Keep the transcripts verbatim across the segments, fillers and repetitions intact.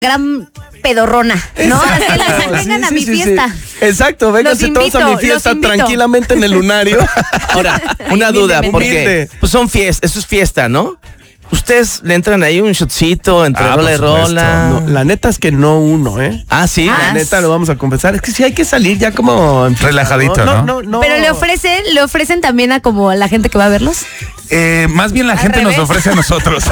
gran pedorrona, ¿no? Así la, vengan sí, a sí, mi sí, fiesta. Sí. Exacto, vénganse Los todos a mi invito, fiesta los invito. tranquilamente en el lunario. Ahora, una duda, porque pues son fiestas, eso es fiesta, ¿no? ¿Ustedes le entran ahí un shotcito entre Ah, rola y por supuesto. rola? No, la neta es que no uno, ¿eh? Ah, sí. Ah, La neta lo vamos a confesar. Es que sí hay que salir ya como en fiesta, Relajadito, ¿no? No, no. Pero le ofrecen, le ofrecen también a como a la gente que va a verlos. Eh, más bien la Al gente revés. nos ofrece a nosotros.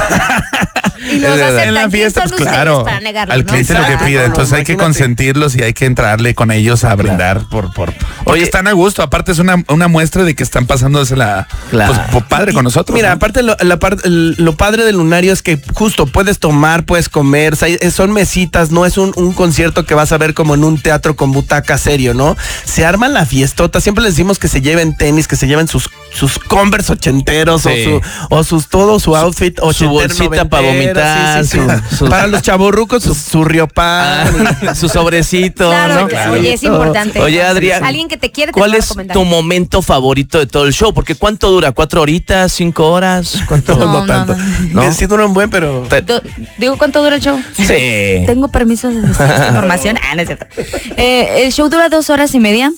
Y los Es verdad. aceptan. En la ¿Quién fiesta, son pues ustedes claro, para negarlo, al no? cliente lo que Exacto, pide, no, entonces hay que imagínate. consentirlos y hay que entrarle con ellos a brindar por, por, porque Oye, están a gusto, aparte es una, una muestra de que están pasándose la, Claro. pues, po- padre con nosotros. Mira, ¿no? aparte lo, la par- el- lo padre del lunario es que justo puedes tomar, puedes comer, o sea, es- son mesitas, no es un, un concierto que vas a ver como en un teatro con butaca serio, ¿no? Se arma la fiestota, siempre les decimos que se lleven tenis, que se lleven sus, sus Converse ochenteros Sí. o, su, o sus todo su outfit su ochentero, bolsita para noventero, vomitar, sí, sí, sí. su- su- Para los chavorrucos, su, su riopan. Ah, su sobrecito, Claro, ¿no? claro. Oye, es importante. Oye, Adrián, Alguien que te quiere te ¿cuál lo va a es recomendar. tu momento favorito de todo el show? Porque ¿cuánto dura? ¿Cuatro horitas? ¿Cinco horas? ¿Cuánto? No, No, no tanto. no. Que sí dura un buen, pero... Do- Digo, ¿cuánto dura el show? Sí. Tengo permiso de decir esta información. Ah, no es cierto. Eh, el show dura dos horas y media.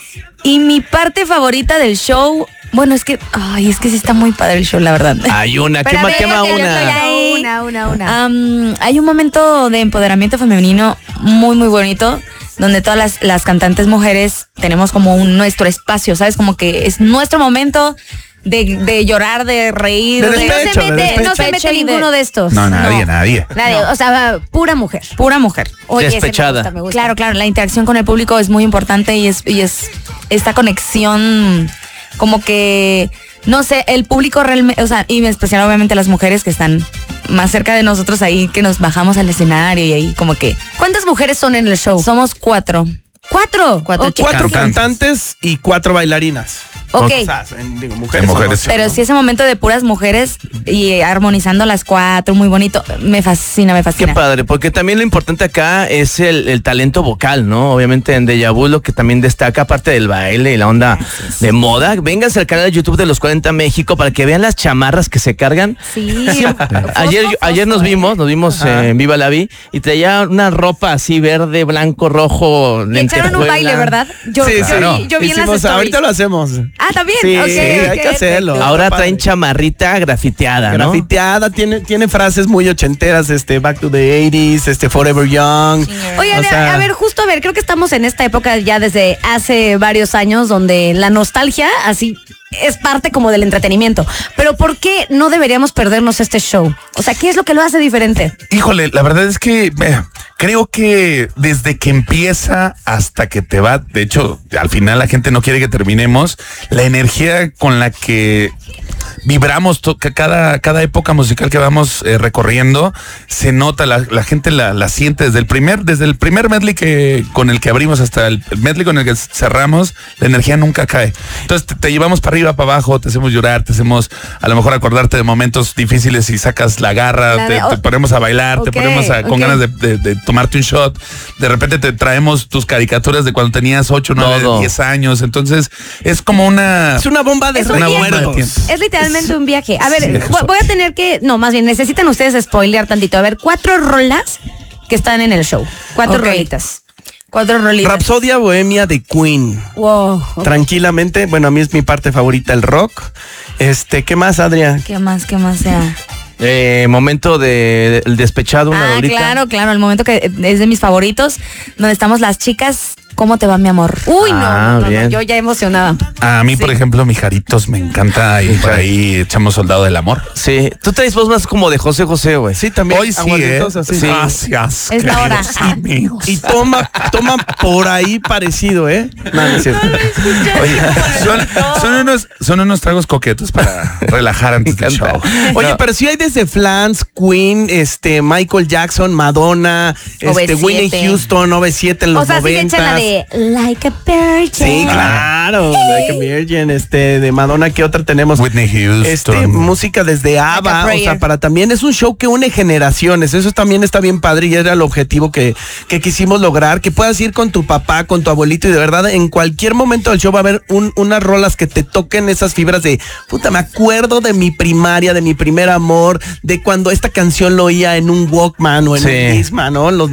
Y mi parte favorita del show, bueno, es que, ay, es que sí está muy padre el show, la verdad. Hay una, Pero a quema, ver, quema que yo estoy una. ahí. Una, una, una. Am, hay un momento de empoderamiento femenino muy, muy bonito, donde todas las, las cantantes mujeres tenemos como un nuestro espacio, ¿sabes? Como que es nuestro momento de, de llorar, de reír. De de- despecho, no se de mete, no se despecho. mete ninguno de estos. No, nadie, nadie. Nadie, o sea, pura mujer. Pura mujer. Oye, ese me despechada. gusta, me gusta. Claro, claro, la interacción con el público es muy importante y es, y es esta conexión como que, no sé, el público realmente, o sea, y en especial obviamente las mujeres que están más cerca de nosotros ahí, que nos bajamos al escenario y ahí como que... ¿Cuántas mujeres son en el show? Somos cuatro. ¿Cuatro? Cuatro Ok. chicas. Cuatro Cantantes. cantantes y cuatro bailarinas. Ok. O sea, en- digo, mujeres. En mujeres. son ocho, Pero ¿no? sí ese momento de puras mujeres y armonizando las cuatro, muy bonito. Me fascina, me Qué fascina. padre, porque también lo importante acá es el, el talento vocal, ¿no? Obviamente en Deja Vu lo que también destaca, aparte del baile y la onda de moda, vénganse al canal de YouTube de Los cuarenta México para que vean las chamarras que se cargan. Sí. Ayer, Fosfo, ayer nos fosfo, vimos, nos vimos eh, en Viva la Vi y traía una ropa así verde, blanco, rojo, Le echaron un lentejuela. baile, ¿verdad? Yo, Sí, yo sí. vi, yo vi en las Hicimos- stories. ahorita lo hacemos. Ah, también. Sí, Ok, sí, hay ok, que hacerlo. perfecto. Ahora Padre. traen chamarrita grafiteada, ¿no? Grafiteada, tiene, tiene frases muy ochenteras, este, Back to the eighties, este, Forever Young. Oigan, O sea- a ver, justo a ver, creo que estamos en esta época ya desde hace varios años donde la nostalgia así es parte como del entretenimiento. Pero ¿por qué no deberíamos perdernos este show? O sea, ¿qué es lo que lo hace diferente? Híjole, la verdad es que eh, creo que desde que empieza hasta que te va, de hecho, al final la gente no quiere que terminemos, la energía con la que vibramos to- que cada, cada época musical que vamos eh, recorriendo, se nota, la, la gente la, la siente desde el primer, desde el primer medley que, con el que abrimos hasta el, el medley con el que cerramos, la energía nunca cae. Entonces te, te llevamos para arriba, para abajo, te hacemos llorar, te hacemos a lo mejor acordarte de momentos difíciles y sacas la garra, La te, de- te ponemos a bailar, Ok, te ponemos a- con ok. ganas de, de- de tomarte un shot, de repente te traemos tus caricaturas de cuando tenías ocho, nueve, Todo. diez años, entonces es como una... Es una bomba de Es un Una bomba de recuerdos. tiempo. Es literalmente un viaje. A ver, Sí, vo- voy a tener que, no, más bien necesitan ustedes spoilear tantito. A ver, cuatro rolas que están en el show. Cuatro Ok. rolitas. Cuatro rolitas. Rapsodia Bohemia de Queen. Wow. Tranquilamente, bueno, a mí es mi parte favorita el rock. Este, ¿qué más, Adrián? ¿Qué más, qué más sea? Eh, momento de, del despechado, una Ah, rolita. claro, claro, el momento que es de mis favoritos, donde estamos las chicas. ¿Cómo te va, mi amor? Uy, no, Ah, no, no, bien. yo ya emocionada. A mí, por ejemplo, Mijaritos me encanta y por ahí echamos Soldado del Amor. Sí, tú traes voz más como de José José, güey. Sí, también. Hoy sí, ¿eh? aguaditos así. Sí. Gracias, Es la hora. queridos amigos. Y toma, toma por ahí parecido, ¿eh? No, no es cierto. Oye, son, son unos, son unos tragos coquetos para relajar antes del show. Oye, No. pero sí hay desde Flans, Queen, este, Michael Jackson, Madonna, este, O V siete. Whitney Houston, O V siete en los O sea, sí se echan la noventas. de Like a Virgin. Sí, claro, Like a Virgin, este, de Madonna, ¿qué otra tenemos? Whitney Houston. Este, música desde ABBA, o Prayer. sea, para también es un show que une generaciones, eso también está bien padre y era el objetivo que, que quisimos lograr, que puedas ir con tu papá, con tu abuelito y de verdad en cualquier momento del show va a haber un- unas rolas que te toquen esas fibras de, puta, me acuerdo de mi primaria, de mi primer amor, de cuando esta canción lo oía en un Walkman o en Sí. un Discman, ¿no? Los